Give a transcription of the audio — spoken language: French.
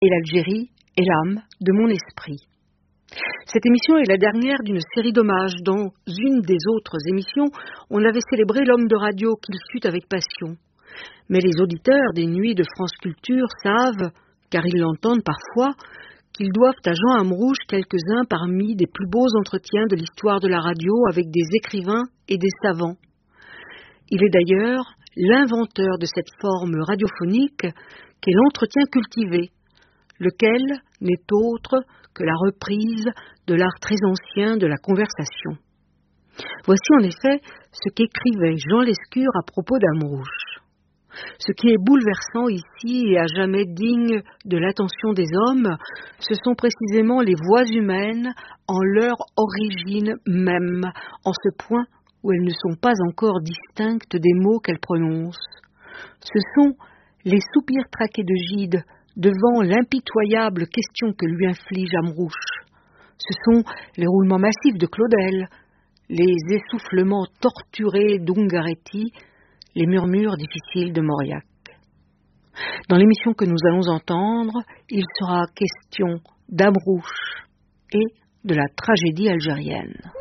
et l'Algérie est l'âme de mon esprit. Cette émission est la dernière d'une série d'hommages. Dans une des autres émissions, on avait célébré l'homme de radio qu'il fut avec passion. Mais les auditeurs des Nuits de France Culture savent, car ils l'entendent parfois, qu'ils doivent à Jean Amrouche quelques-uns parmi des plus beaux entretiens de l'histoire de la radio avec des écrivains et des savants. Il est d'ailleurs l'inventeur de cette forme radiophonique qu'est l'entretien cultivé, lequel n'est autre que la reprise de l'art très ancien de la conversation. Voici en effet ce qu'écrivait Jean Lescure à propos d'Amrouche. Ce qui est bouleversant ici et à jamais digne de l'attention des hommes, ce sont précisément les voix humaines en leur origine même, en ce point où elles ne sont pas encore distinctes des mots qu'elles prononcent. Ce sont les soupirs traqués de Gide devant l'impitoyable question que lui inflige Amrouche. Ce sont les roulements massifs de Claudel, les essoufflements torturés d'Ungaretti, les murmures difficiles de Mauriac. Dans l'émission que nous allons entendre, il sera question d'Amrouche et de la tragédie algérienne.